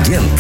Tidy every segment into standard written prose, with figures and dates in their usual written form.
Агент.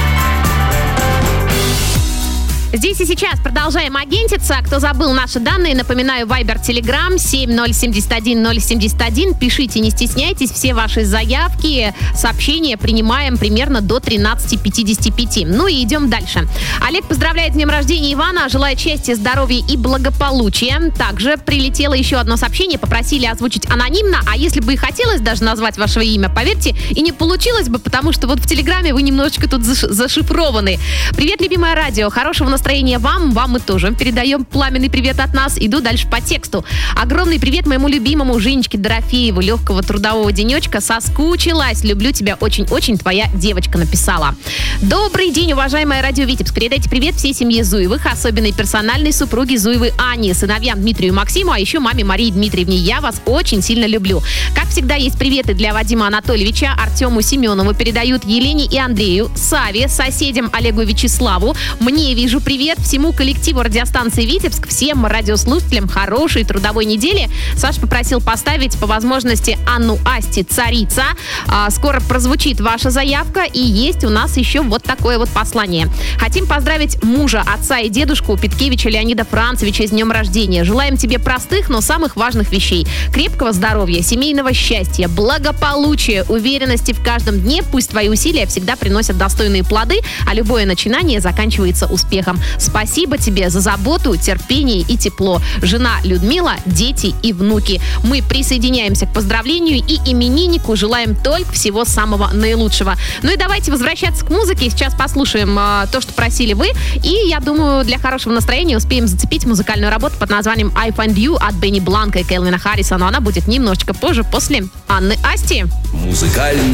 Здесь и сейчас продолжаем агентиться. Кто забыл наши данные, напоминаю, Viber, Telegram 7071071. Пишите, не стесняйтесь, все ваши заявки, сообщения принимаем примерно до 13:55. Ну и идем дальше. Олег поздравляет с днем рождения Ивана, желает счастья, здоровья и благополучия. Также прилетело еще одно сообщение, попросили озвучить анонимно, а если бы и хотелось даже назвать ваше имя, поверьте, и не получилось бы, потому что вот в Телеграме вы немножечко тут зашифрованы. Привет, любимое радио, хорошего настроения вам мы тоже передаем пламенный привет от нас. Иду дальше по тексту. Огромный привет моему любимому Женечке Дорофееву. Легкого трудового денечка. Соскучилась. Люблю тебя очень-очень. Твоя девочка написала. Добрый день, уважаемая радио Витебск. Передайте привет всей семье Зуевых, особенно персональной супруге Зуевой Ани, сыновьям Дмитрию и Максиму, а еще маме Марии Дмитриевне. Я вас очень сильно люблю. Как всегда, есть приветы для Вадима Анатольевича, Артему Семенову. Передают Елене и Андрею, Саве, соседям Олегу и Вячеславу. Мне вижу привет всему коллективу радиостанции Витебск, всем радиослушателям хорошей трудовой недели. Саша попросил поставить по возможности Анну Асти «Царица». Скоро прозвучит ваша заявка, и есть у нас еще вот такое вот послание. Хотим поздравить мужа, отца и дедушку Петкевича Леонида Францевича с днем рождения. Желаем тебе простых, но самых важных вещей. Крепкого здоровья, семейного счастья, благополучия, уверенности в каждом дне. Пусть твои усилия всегда приносят достойные плоды, а любое начинание заканчивается успехом. Спасибо тебе за заботу, терпение и тепло. Жена Людмила, дети и внуки. Мы присоединяемся к поздравлению и имениннику желаем только всего самого наилучшего. Ну и давайте возвращаться к музыке. Сейчас послушаем то, что просили вы. И я думаю, для хорошего настроения успеем зацепить музыкальную работу под названием I Find You от Бенни Бланка и Келвина Харриса. Но она будет немножечко позже, после Анны Асти. Музыкальный